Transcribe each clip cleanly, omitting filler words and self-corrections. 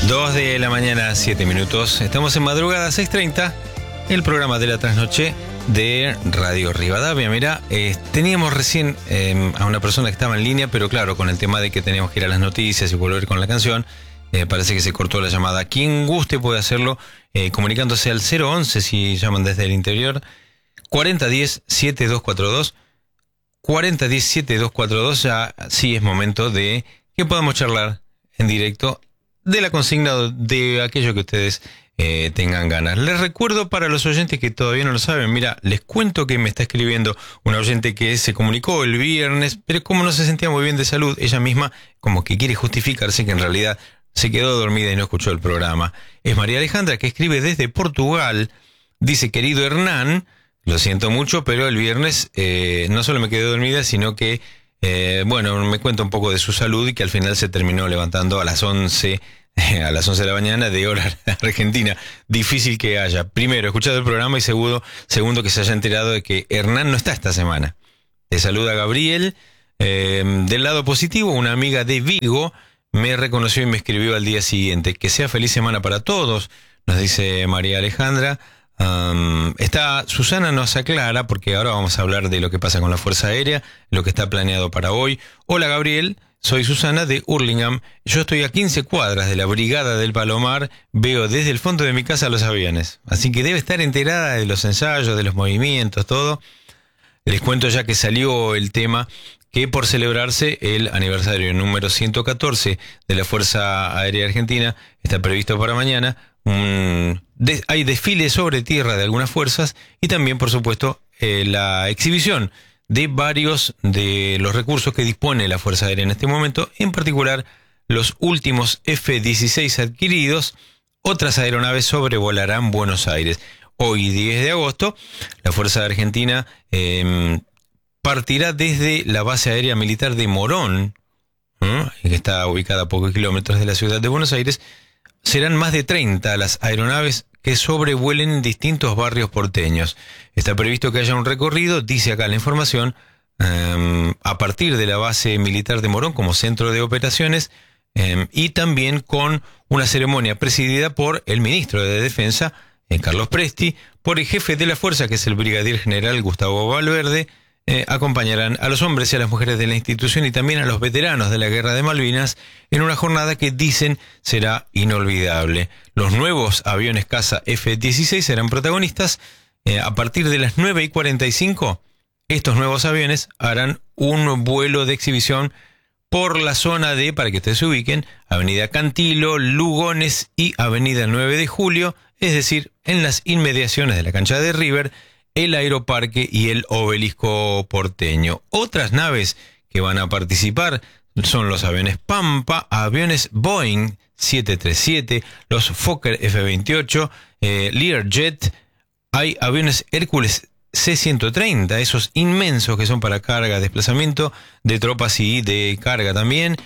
2 de la mañana, 7 minutos. Estamos en madrugada 6:30, el programa de la trasnoche de Radio Rivadavia. Mira, teníamos recién a una persona que estaba en línea, pero claro, con el tema de que teníamos que ir a las noticias y volver con la canción, parece que se cortó la llamada. Quien guste puede hacerlo comunicándose al 011 si llaman desde el interior, 4010-7242, 4010-7242. Ya sí es momento de que podamos charlar en directo de la consigna, de aquello que ustedes tengan ganas. Les recuerdo para los oyentes que todavía no lo saben, mira, les cuento que me está escribiendo una oyente que se comunicó el viernes, pero como no se sentía muy bien de salud, ella misma como que quiere justificarse que en realidad se quedó dormida y no escuchó el programa. Es María Alejandra, que escribe desde Portugal. Dice: querido Hernán, lo siento mucho, pero el viernes no solo me quedé dormida, sino que me cuenta un poco de su salud y que al final se terminó levantando a las 11 de la mañana de hora argentina. Difícil que haya, primero, escuchado el programa y segundo, que se haya enterado de que Hernán no está esta semana. Te saluda Gabriel. Del lado positivo, una amiga de Vigo me reconoció y me escribió al día siguiente. Que sea feliz semana para todos, nos dice María Alejandra. Susana nos aclara, porque ahora vamos a hablar de lo que pasa con la Fuerza Aérea, lo que está planeado para hoy. Hola Gabriel, soy Susana de Hurlingham. Yo estoy a 15 cuadras de la Brigada del Palomar. Veo desde el fondo de mi casa los aviones, así que debe estar enterada de los ensayos, de los movimientos, todo. Les cuento ya que salió el tema que por celebrarse el aniversario número 114 de la Fuerza Aérea Argentina, está previsto para mañana. Hay desfile sobre tierra de algunas fuerzas y también, por supuesto, la exhibición de varios de los recursos que dispone la Fuerza Aérea en este momento, en particular los últimos F-16 adquiridos. Otras aeronaves sobrevolarán Buenos Aires. Hoy, 10 de agosto, la Fuerza Argentina partirá desde la base aérea militar de Morón, que está ubicada a pocos kilómetros de la ciudad de Buenos Aires. Serán más de 30 las aeronaves que sobrevuelen distintos barrios porteños. Está previsto que haya un recorrido, dice acá la información, a partir de la base militar de Morón como centro de operaciones, y también con una ceremonia presidida por el ministro de Defensa, Carlos Presti, por el jefe de la fuerza, que es el brigadier general Gustavo Valverde. Acompañarán a los hombres y a las mujeres de la institución y también a los veteranos de la Guerra de Malvinas en una jornada que dicen será inolvidable. Los nuevos aviones caza F-16 serán protagonistas. A partir de las 9:45, estos nuevos aviones harán un vuelo de exhibición por la zona de, para que ustedes se ubiquen, Avenida Cantilo, Lugones y Avenida 9 de Julio, es decir, en las inmediaciones de la cancha de River, el Aeroparque y el Obelisco porteño. Otras naves que van a participar son los aviones Pampa, aviones Boeing 737, los Fokker F-28, Learjet. Hay aviones Hércules C-130, esos inmensos que son para carga, desplazamiento de tropas y de carga también.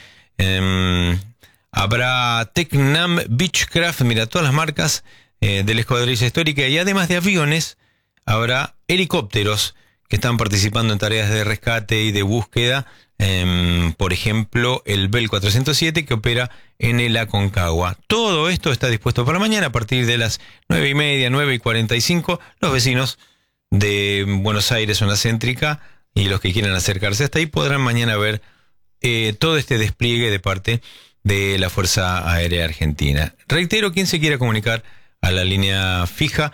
Habrá Tecnam, Beechcraft, mira, todas las marcas de la escuadrilla histórica, y además de aviones, habrá helicópteros que están participando en tareas de rescate y de búsqueda. Por ejemplo, el Bell 407, que opera en el Aconcagua. Todo esto está dispuesto para mañana a partir de las 9:30, 9:45. Los vecinos de Buenos Aires, zona céntrica, y los que quieran acercarse hasta ahí podrán mañana ver todo este despliegue de parte de la Fuerza Aérea Argentina. Reitero, quien se quiera comunicar a la línea fija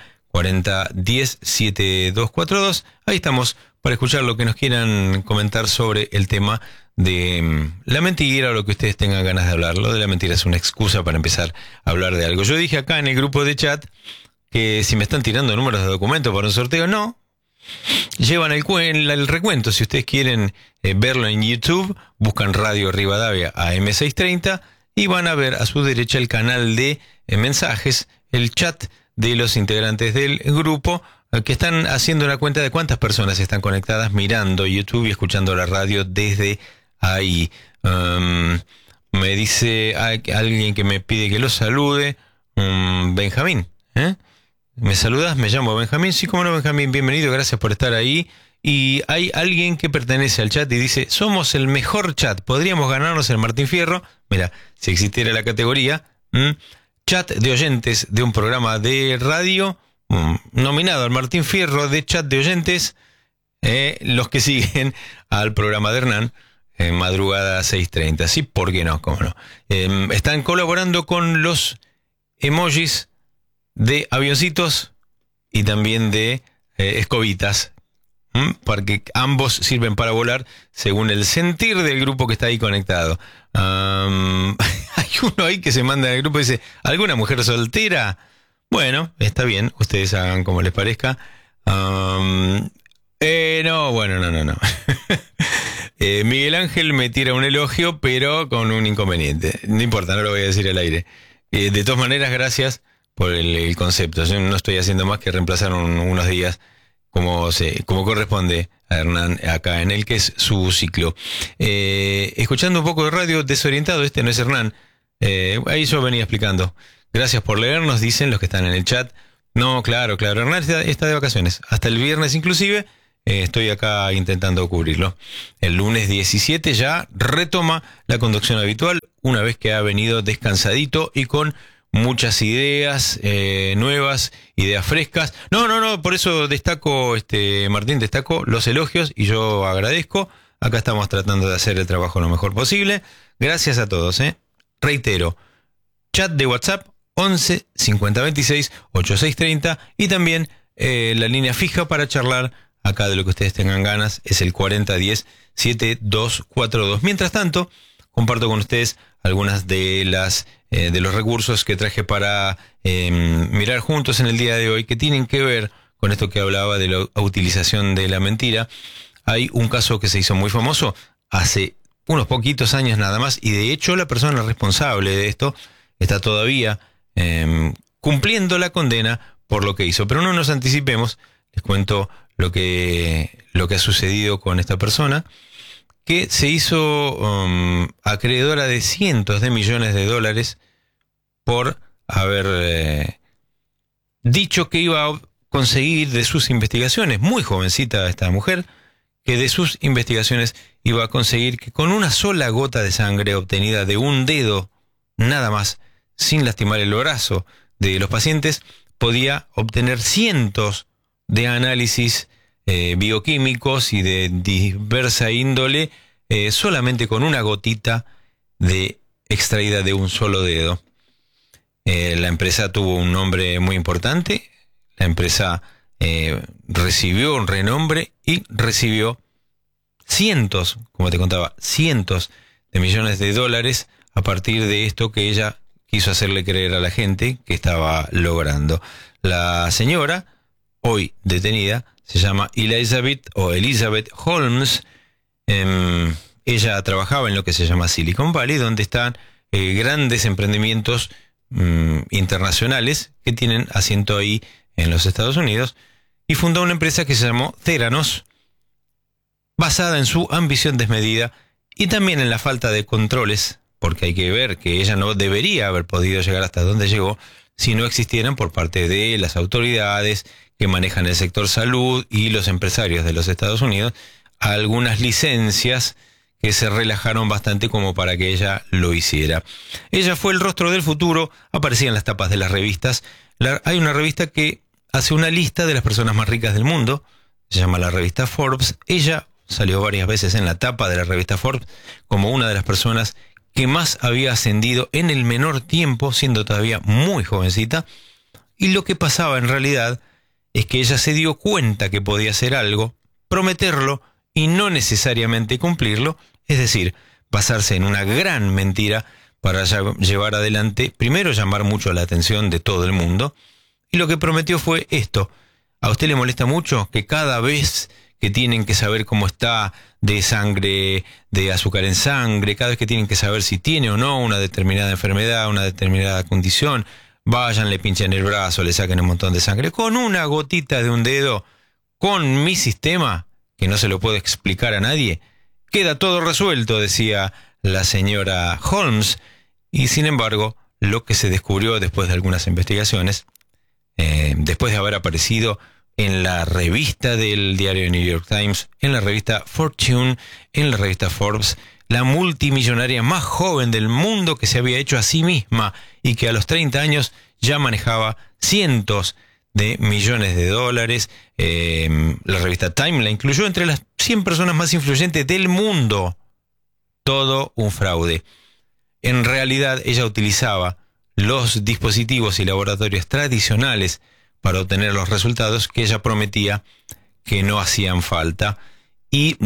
4010-7242. Ahí estamos para escuchar lo que nos quieran comentar sobre el tema de la mentira, o lo que ustedes tengan ganas de hablar. Lo de la mentira es una excusa para empezar a hablar de algo. Yo dije acá en el grupo de chat que si me están tirando números de documento para un sorteo, no. Llevan el recuento. Si ustedes quieren verlo en YouTube, buscan Radio Rivadavia AM630 y van a ver a su derecha el canal de mensajes, el chat de los integrantes del grupo, que están haciendo una cuenta de cuántas personas están conectadas mirando YouTube y escuchando la radio desde ahí. Me dice alguien que me pide que lo salude, Benjamín, ¿me saludas? Me llamo Benjamín. Sí, cómo no, Benjamín, bienvenido, gracias por estar ahí. Y hay alguien que pertenece al chat y dice: somos el mejor chat, podríamos ganarnos el Martín Fierro. Mira, si existiera la categoría, Chat de oyentes de un programa de radio nominado al Martín Fierro de chat de oyentes, los que siguen al programa de Hernán en madrugada 6:30. Sí, ¿por qué no? ¿Cómo no? Están colaborando con los emojis de avioncitos y también de escobitas, porque ambos sirven para volar según el sentir del grupo que está ahí conectado. Hay uno ahí que se manda al grupo y dice, ¿alguna mujer soltera? Bueno, está bien, ustedes hagan como les parezca. No. Miguel Ángel me tira un elogio, pero con un inconveniente. No importa, no lo voy a decir al aire. De todas maneras, gracias por el concepto. Yo no estoy haciendo más que reemplazar unos días como corresponde a Hernán acá en el que es su ciclo. Escuchando un poco de radio desorientado, este no es Hernán. Ahí yo venía explicando. Gracias por leernos, dicen los que están en el chat. No, claro, Hernán está de vacaciones. Hasta el viernes inclusive. Estoy acá intentando cubrirlo. El lunes 17 ya retoma la conducción habitual, una vez que ha venido descansadito y con muchas ideas nuevas, ideas frescas. No, por eso destaco, Martín, destaco los elogios y yo agradezco. Acá estamos tratando de hacer el trabajo lo mejor posible. Gracias a todos, Reitero, chat de WhatsApp 11 50 26 8630 y también la línea fija para charlar acá de lo que ustedes tengan ganas es el 4010 7242. Mientras tanto, comparto con ustedes algunas de los recursos que traje para mirar juntos en el día de hoy, que tienen que ver con esto que hablaba de la utilización de la mentira. Hay un caso que se hizo muy famoso hace unos poquitos años nada más, y de hecho la persona responsable de esto está todavía cumpliendo la condena por lo que hizo. Pero no nos anticipemos, les cuento lo que ha sucedido con esta persona, que se hizo acreedora de cientos de millones de dólares por haber dicho que iba a conseguir de sus investigaciones, muy jovencita esta mujer, que de sus investigaciones iba a conseguir que con una sola gota de sangre obtenida de un dedo, nada más, sin lastimar el brazo de los pacientes, podía obtener cientos de análisis bioquímicos y de diversa índole solamente con una gotita extraída de un solo dedo. La empresa tuvo un nombre muy importante, la empresa recibió un renombre y recibió cientos, como te contaba, cientos de millones de dólares a partir de esto que ella quiso hacerle creer a la gente que estaba logrando. La señora, hoy detenida, se llama Elizabeth Holmes. Ella trabajaba en lo que se llama Silicon Valley, donde están grandes emprendimientos internacionales que tienen asiento ahí en los Estados Unidos, y fundó una empresa que se llamó Theranos, basada en su ambición desmedida y también en la falta de controles, porque hay que ver que ella no debería haber podido llegar hasta donde llegó si no existieran por parte de las autoridades que manejan el sector salud y los empresarios de los Estados Unidos algunas licencias que se relajaron bastante como para que ella lo hiciera. Ella fue el rostro del futuro, aparecía en las tapas de las revistas. Hay una revista que hace una lista de las personas más ricas del mundo, se llama la revista Forbes. Ella salió varias veces en la tapa de la revista Forbes como una de las personas que más había ascendido en el menor tiempo, siendo todavía muy jovencita. Y lo que pasaba en realidad es que ella se dio cuenta que podía hacer algo, prometerlo y no necesariamente cumplirlo, es decir, basarse en una gran mentira para llevar adelante, primero llamar mucho la atención de todo el mundo, y lo que prometió fue esto. ¿A usted le molesta mucho que cada vez que tienen que saber cómo está de sangre, de azúcar en sangre, cada vez que tienen que saber si tiene o no una determinada enfermedad, una determinada condición, vayan, le pinchen el brazo, le saquen un montón de sangre, con una gotita de un dedo, con mi sistema, que no se lo puedo explicar a nadie, queda todo resuelto, decía la señora Holmes? Y sin embargo, lo que se descubrió después de algunas investigaciones, después de haber aparecido en la revista del diario New York Times, en la revista Fortune, en la revista Forbes, la multimillonaria más joven del mundo que se había hecho a sí misma y que a los 30 años ya manejaba cientos de millones de dólares. La revista Time la incluyó entre las 100 personas más influyentes del mundo. Todo un fraude. En realidad, ella utilizaba los dispositivos y laboratorios tradicionales para obtener los resultados que ella prometía que no hacían falta, y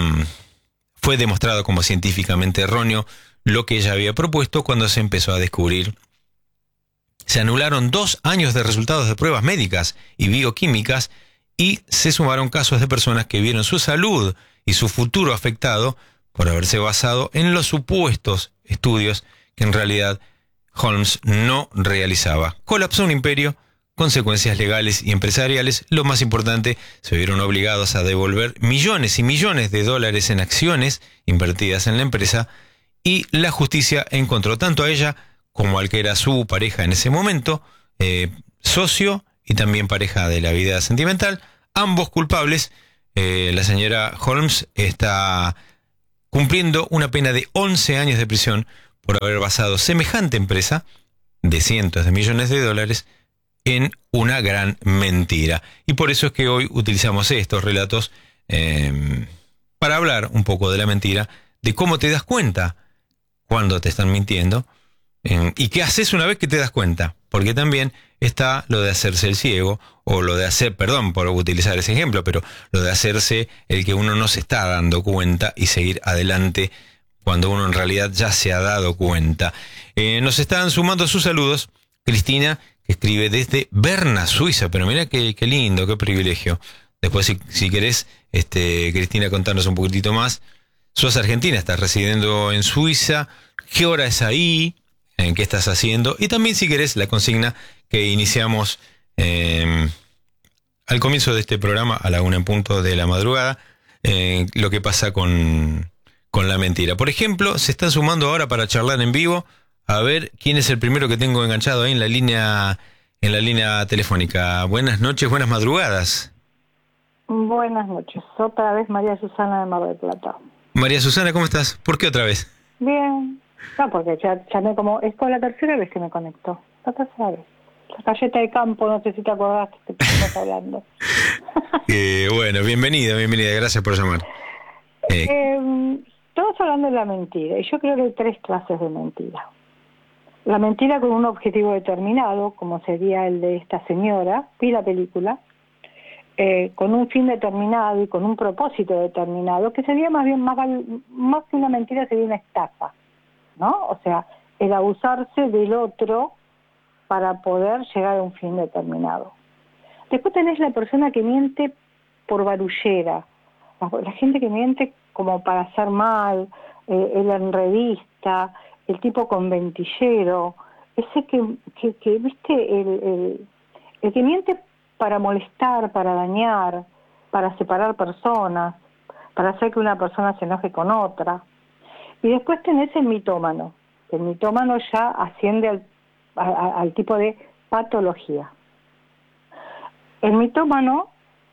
fue demostrado como científicamente erróneo lo que ella había propuesto cuando se empezó a descubrir. Se anularon 2 años de resultados de pruebas médicas y bioquímicas y se sumaron casos de personas que vieron su salud y su futuro afectado por haberse basado en los supuestos estudios que en realidad Holmes no realizaba. Colapsó un imperio, consecuencias legales y empresariales. Lo más importante, se vieron obligados a devolver millones y millones de dólares en acciones invertidas en la empresa, y la justicia encontró tanto a ella como al que era su pareja en ese momento, socio y también pareja de la vida sentimental, ambos culpables. La señora Holmes está cumpliendo una pena de 11 años de prisión por haber basado semejante empresa de cientos de millones de dólares en una gran mentira. Y por eso es que hoy utilizamos estos relatos para hablar un poco de la mentira, de cómo te das cuenta cuando te están mintiendo, y qué haces una vez que te das cuenta. Porque también está lo de hacerse el ciego, o lo de hacer, perdón por utilizar ese ejemplo, pero lo de hacerse el que uno no se está dando cuenta y seguir adelante cuando uno en realidad ya se ha dado cuenta. Nos están sumando sus saludos Cristina, que escribe desde Berna, Suiza. Pero mira qué lindo, qué privilegio. Después, si querés, Cristina, contarnos un poquitito más. Sos argentina, estás residiendo en Suiza. ¿Qué hora es ahí? ¿En qué estás haciendo? Y también, si querés, la consigna que iniciamos al comienzo de este programa, a la 1:00 de la madrugada, lo que pasa con la mentira. Por ejemplo, se están sumando ahora para charlar en vivo. A ver, ¿quién es el primero que tengo enganchado ahí en la línea telefónica? Buenas noches, buenas madrugadas. Buenas noches. Otra vez María Susana de Mar del Plata. María Susana, ¿cómo estás? ¿Por qué otra vez? Bien. No, porque ya me como... Es por la tercera vez que me conecto. La tercera vez. La galleta de campo, no sé si te acordás que te estamos hablando. Bueno, bienvenida. Gracias por llamar. Estamos hablando de la mentira. Y yo creo que hay 3 clases de mentira. La mentira con un objetivo determinado, como sería el de esta señora, vi la película, con un fin determinado y con un propósito determinado, que sería más bien, más que una mentira, sería una estafa, ¿no? O sea, el abusarse del otro para poder llegar a un fin determinado. Después tenés la persona que miente por barullera, la gente que miente como para hacer mal, el enredista, el tipo conventillero, ese que viste, el que miente para molestar, para dañar, para separar personas, para hacer que una persona se enoje con otra. Y después tenés el mitómano, que el mitómano ya asciende al tipo de patología. El mitómano,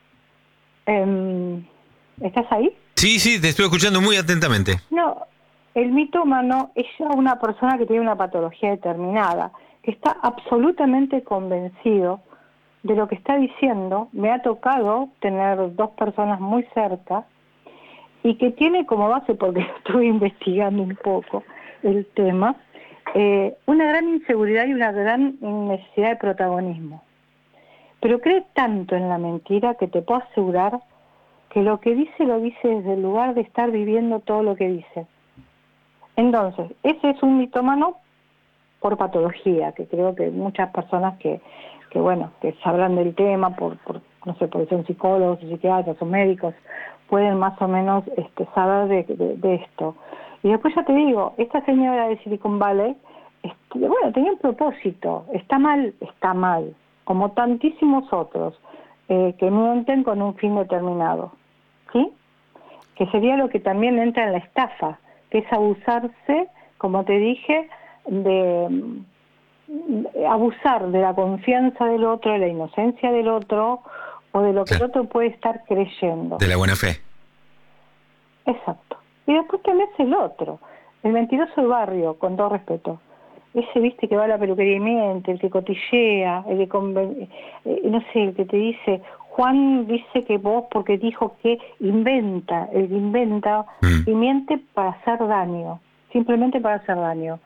¿estás ahí? Sí, te estoy escuchando muy atentamente. No, el mitómano es ya una persona que tiene una patología determinada, que está absolutamente convencido de lo que está diciendo. Me ha tocado tener 2 personas muy cerca y que tiene como base, porque estuve investigando un poco el tema, una gran inseguridad y una gran necesidad de protagonismo. Pero cree tanto en la mentira que te puedo asegurar que lo que dice lo dice desde el lugar de estar viviendo todo lo que dice. Entonces, ese es un mitómano por patología, que creo que muchas personas que sabrán del tema, no sé, porque son psicólogos, psiquiatras o médicos, pueden más o menos saber de esto. Y después ya te digo, esta señora de Silicon Valley, tenía un propósito. Está mal, como tantísimos otros que mienten con un fin determinado, ¿sí? Que sería lo que también entra en la estafa, que es abusarse, como te dije, de abusar de la confianza del otro, de la inocencia del otro, o de lo que el otro puede estar creyendo. De la buena fe. Exacto. Y después tenés el otro, el mentiroso del barrio, con todo respeto. Ese, viste, que va a la peluquería y miente, el que cotillea, el que no sé, el que te dice, Juan dice que vos porque dijo que inventa, el que inventa y miente para hacer daño, simplemente para hacer daño.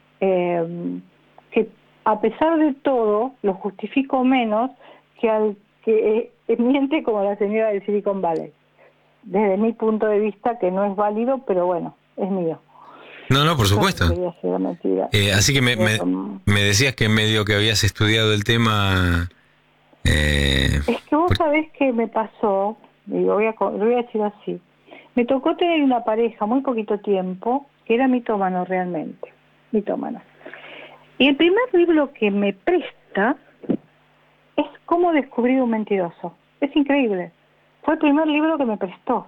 Que a pesar de todo, lo justifico menos que al que miente como la señora del Silicon Valley. Desde mi punto de vista, que no es válido, pero bueno, es mío. No, por supuesto. Así que me decías que medio que habías estudiado el tema. Es que vos sabés que me pasó, y lo voy a decir así. Me tocó tener una pareja muy poquito tiempo, que era mitómano realmente, mitómano. Y el primer libro que me presta es Cómo descubrir un mentiroso. Es increíble. Fue el primer libro que me prestó.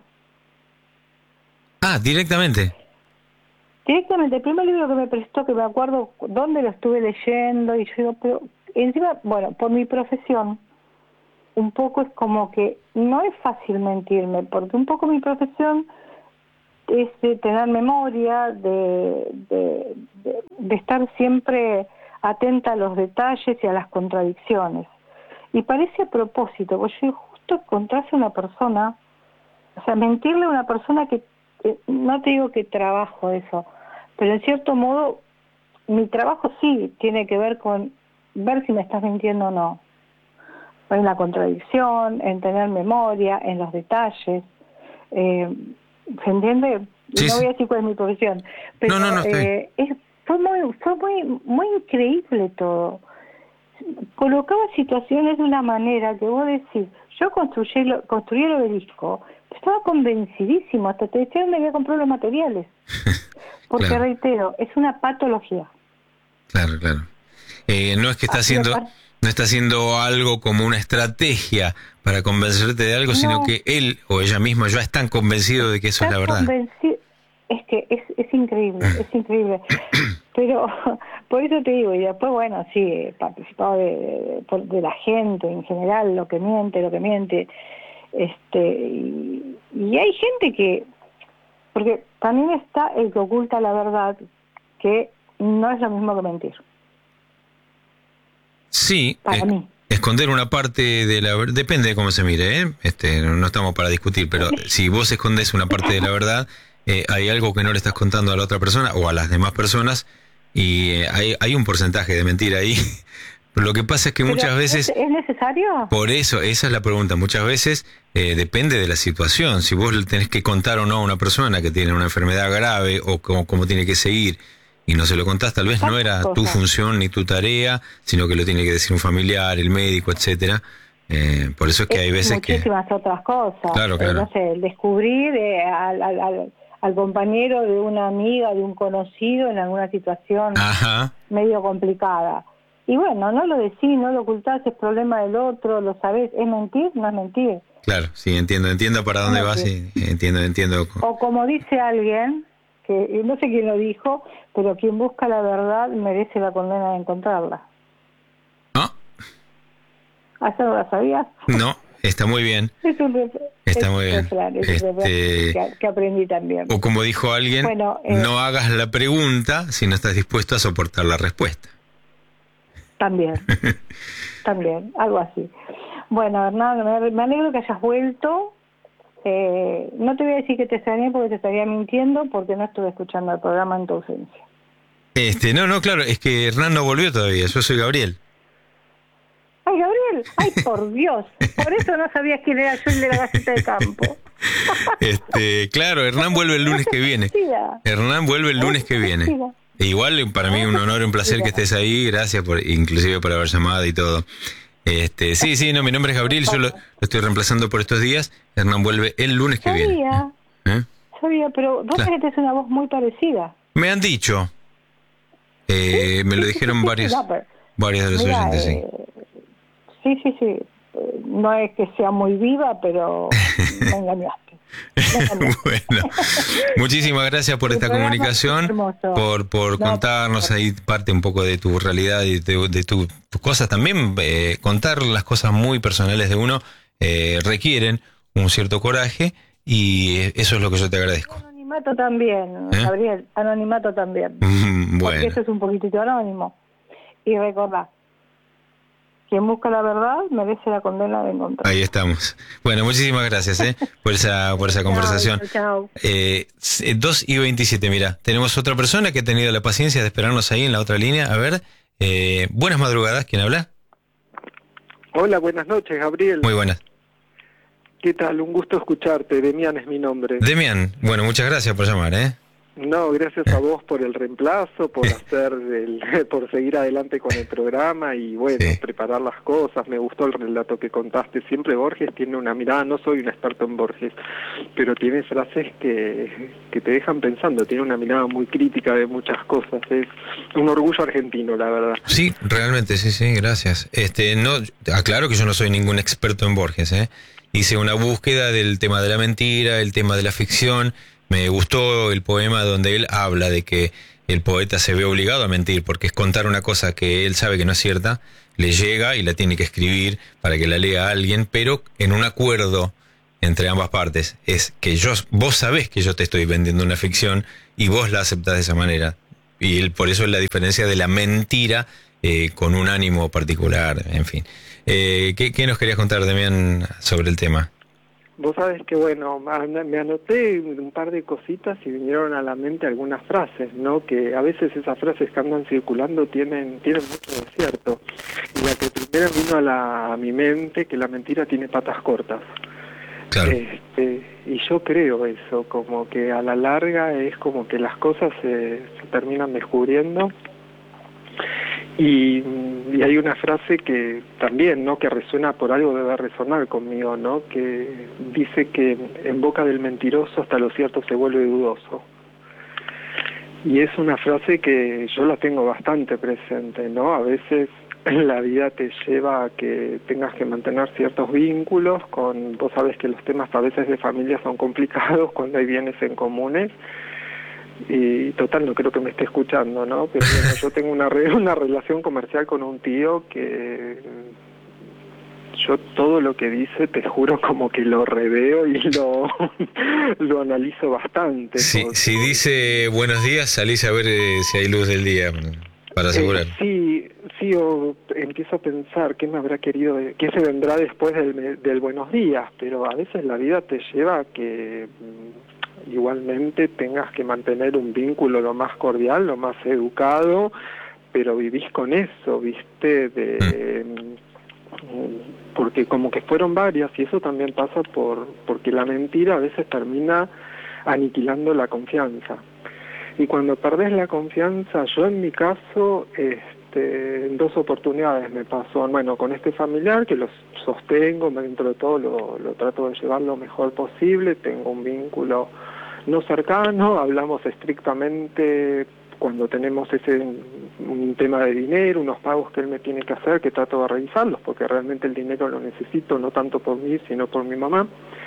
Ah, directamente. Directamente, el primer libro que me prestó, que me acuerdo dónde lo estuve leyendo, y yo digo, pero encima, bueno, por mi profesión, un poco es como que no es fácil mentirme, porque un poco mi profesión es de tener memoria, de estar siempre atenta a los detalles y a las contradicciones. Y parece a propósito, porque yo justo encontrarse a una persona, o sea, mentirle a una persona que no te digo que trabajo eso, pero en cierto modo mi trabajo sí tiene que ver con ver si me estás mintiendo o no, en la contradicción, en tener memoria, en los detalles, ¿se entiende? Sí, no voy a decir cuál es mi profesión, pero fue muy increíble todo. Colocaba situaciones de una manera que vos decís, yo construí el obelisco, estaba convencidísimo, hasta te decía dónde había comprado los materiales. Porque, claro, reitero, es una patología. Claro. No es que no está haciendo algo como una estrategia para convencerte de algo, sino que él o ella misma ya están convencidos de que eso es la verdad. Es que es increíble, es increíble. Pero por eso te digo, y después, bueno, sí, he participado de la gente en general, lo que miente, y hay gente que, porque también está el que oculta la verdad, que no es lo mismo que mentir. Sí, para mí. Esconder una parte de la verdad, depende de cómo se mire, no estamos para discutir, pero si vos escondes una parte de la verdad, hay algo que no le estás contando a la otra persona o a las demás personas, y hay un porcentaje de mentira ahí. Lo que pasa es que muchas veces... ¿Es necesario? Por eso, esa es la pregunta. Muchas veces depende de la situación. Si vos le tenés que contar o no a una persona que tiene una enfermedad grave o cómo tiene que seguir y no se lo contás, tal vez no era tu función ni tu tarea, sino que lo tiene que decir un familiar, el médico, etcétera. Por eso es que hay veces muchísimas otras cosas. Claro. No sé, descubrir al compañero de una amiga, de un conocido en alguna situación medio complicada. Y bueno, no lo decís, no lo ocultás, es problema del otro, lo sabés. ¿Es mentir? No es mentir. Claro, sí, entiendo para dónde vas, y entiendo. O como dice alguien, que no sé quién lo dijo, pero quien busca la verdad merece la condena de encontrarla. ¿Ah? ¿Eso no lo sabías? No, está muy bien. Está muy bien. Que aprendí también. O como dijo alguien, bueno, no hagas la pregunta si no estás dispuesto a soportar la respuesta. También, algo así. Bueno, Hernán, me alegro que hayas vuelto. No te voy a decir que te extrañé porque te estaría mintiendo, porque no estuve escuchando el programa en tu ausencia. No, claro, es que Hernán no volvió todavía, yo soy Gabriel. ¡Ay, Gabriel! ¡Ay, por Dios! Por eso no sabías quién era yo, el de la Gaceta de Campo. Claro, Hernán vuelve el lunes que viene. Hernán vuelve el lunes que viene. Igual para mí un honor y un placer que estés ahí, gracias inclusive por haber llamado y todo. Sí, mi nombre es Gabriel, yo lo estoy reemplazando por estos días. Hernán vuelve el lunes que viene. Sabía, pero vos sabés que tenés una voz muy parecida. Me han dicho. Me lo dijeron varios de los oyentes, sí. Sí. No es que sea muy viva, pero me engañaste. Bueno, muchísimas gracias por esta comunicación, por contarnos ahí parte un poco de tu realidad y de tus cosas. También contar las cosas muy personales de uno requieren un cierto coraje, y eso es lo que yo te agradezco. Anonimato también, Gabriel, anonimato también. Bueno. Porque eso es un poquitito anónimo. Y recordá, quien busca la verdad merece la condena de encontrar. Ahí estamos. Bueno, muchísimas gracias por esa conversación. Chao. 2:27, mira, tenemos otra persona que ha tenido la paciencia de esperarnos ahí en la otra línea. A ver, buenas madrugadas, ¿quién habla? Hola, buenas noches, Gabriel. Muy buenas. ¿Qué tal? Un gusto escucharte. Demian es mi nombre. Demian, bueno, muchas gracias por llamar, No, gracias a vos por el reemplazo, por por seguir adelante con el programa y bueno, Sí. preparar las cosas. Me gustó el relato que contaste. Siempre Borges tiene una mirada, no soy un experto en Borges, pero tiene frases que te dejan pensando, tiene una mirada muy crítica de muchas cosas. Es un orgullo argentino, la verdad. Sí, realmente, sí, gracias. No, aclaro que yo no soy ningún experto en Borges, Hice una búsqueda del tema de la mentira, el tema de la ficción. Me gustó el poema donde él habla de que el poeta se ve obligado a mentir porque es contar una cosa que él sabe que no es cierta, le llega y la tiene que escribir para que la lea alguien, pero en un acuerdo entre ambas partes. Es que vos sabés que yo te estoy vendiendo una ficción y vos la aceptás de esa manera. Y por eso es la diferencia de la mentira con un ánimo particular, en fin. ¿Qué nos querías contar, Demian, sobre el tema? Vos sabés que, bueno, me anoté un par de cositas y vinieron a la mente algunas frases, ¿no? Que a veces esas frases que andan circulando tienen mucho de cierto. Y la que primero vino a mi mente, que la mentira tiene patas cortas. Claro. Y yo creo eso, como que a la larga es como que las cosas se terminan descubriendo. Y hay una frase que también, ¿no? Que resuena, por algo debe resonar conmigo, ¿no? Que dice que en boca del mentiroso hasta lo cierto se vuelve dudoso. Y es una frase que yo la tengo bastante presente, ¿no? A veces la vida te lleva a que tengas que mantener ciertos vínculos vos sabés que los temas a veces de familia son complicados cuando hay bienes en comunes. Y total, no creo que me esté escuchando, ¿no? Pero bueno, yo tengo una relación comercial con un tío que yo todo lo que dice, te juro, como que lo reveo y lo analizo bastante. Si dice buenos días, salís a ver si hay luz del día, para asegurar. Sí, o empiezo a pensar qué me habrá querido, qué se vendrá después del buenos días, pero a veces la vida te lleva a que igualmente tengas que mantener un vínculo lo más cordial, lo más educado, pero vivís con eso, ¿viste? Porque como que fueron varias, y eso también pasa porque la mentira a veces termina aniquilando la confianza. Y cuando perdés la confianza, yo en mi caso, en 2 oportunidades me pasó, bueno, con este familiar que lo sostengo, dentro de todo lo trato de llevar lo mejor posible, tengo un vínculo no cercano, hablamos estrictamente cuando tenemos un tema de dinero, unos pagos que él me tiene que hacer, que trato de revisarlos, porque realmente el dinero lo necesito, no tanto por mí, sino por mi mamá.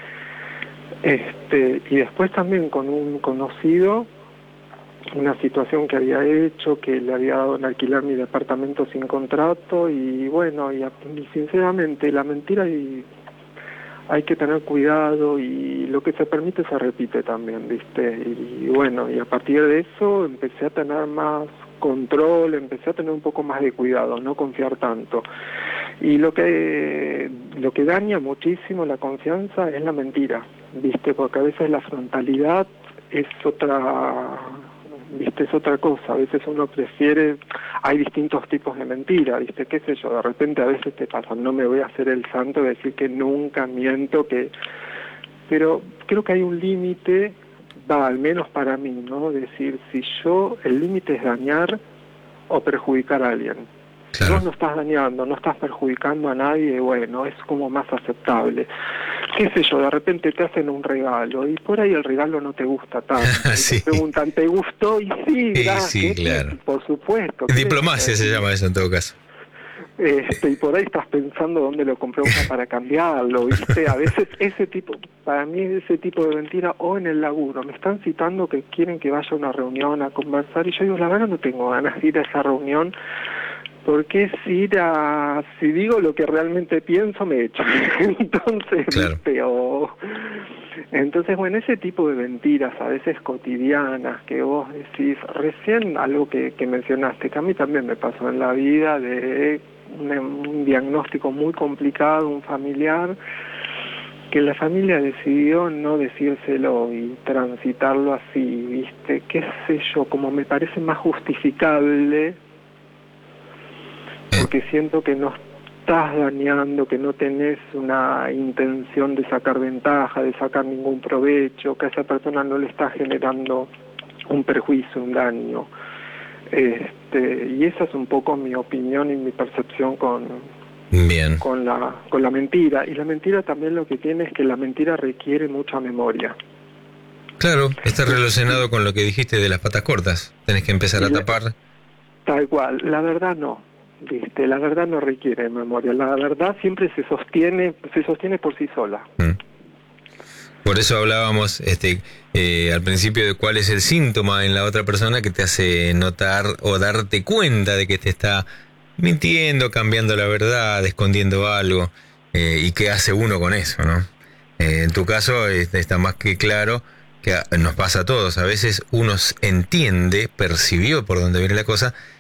Y después también con un conocido, una situación que había hecho, que le había dado en alquilar mi departamento sin contrato, y bueno, y sinceramente la mentira hay que tener cuidado, y lo que se permite se repite también, ¿viste? Y bueno, y a partir de eso empecé a tener más control, empecé a tener un poco más de cuidado, no confiar tanto. Y lo que daña muchísimo la confianza es la mentira, ¿viste? Porque a veces la frontalidad es otra... ¿viste? Es otra cosa, a veces uno prefiere, hay distintos tipos de mentira, ¿viste? Qué sé yo, de repente a veces te pasa, no me voy a hacer el santo de decir que nunca miento, pero creo que hay un límite, al menos para mí, ¿no? Decir, si el límite es dañar o perjudicar a alguien. Si vos no estás dañando, no estás perjudicando a nadie, bueno, es como más aceptable. Qué sé yo, de repente te hacen un regalo y por ahí el regalo no te gusta tanto. Sí. Te preguntan, ¿te gustó? Y sí, sí, claro. Por supuesto. Diplomacia se llama eso en todo caso. Y por ahí estás pensando dónde lo compré para cambiarlo, ¿viste? A veces para mí ese tipo de mentira, o en el laburo, me están citando que quieren que vaya a una reunión a conversar y yo digo, la verdad no tengo ganas de ir a esa reunión, Porque si digo lo que realmente pienso, me echan. Entonces, claro. ¿viste? Entonces, bueno, ese tipo de mentiras a veces cotidianas que vos decís, recién algo que mencionaste, que a mí también me pasó en la vida, de un diagnóstico muy complicado, un familiar, que la familia decidió no decírselo y transitarlo así, ¿viste? Qué sé yo, como me parece más justificable, porque siento que no estás dañando, que no tenés una intención de sacar ventaja, de sacar ningún provecho, que a esa persona no le está generando un perjuicio, un daño. Y esa es un poco mi opinión y mi percepción con la mentira. Y la mentira también lo que tiene es que la mentira requiere mucha memoria. Claro, está relacionado con lo que dijiste de las patas cortas. Tenés que empezar a tapar. Tal cual, la verdad no. ¿Viste? La verdad no requiere memoria. La verdad siempre se sostiene por sí sola. Por eso hablábamos al principio de cuál es el síntoma en la otra persona que te hace notar o darte cuenta de que te está mintiendo, cambiando la verdad, escondiendo algo, y qué hace uno con eso, ¿no? En tu caso está más que claro que nos pasa a todos. A veces uno entiende, percibió por dónde viene la cosa,